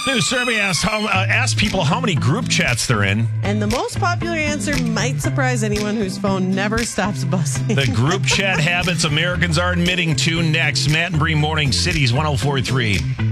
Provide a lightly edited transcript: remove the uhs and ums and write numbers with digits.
New survey asked people how many group chats they're in. And the most popular answer might surprise anyone whose phone never stops buzzing. The group chat habits Americans are admitting to next. Matt and Bree Morning Cities 104.3.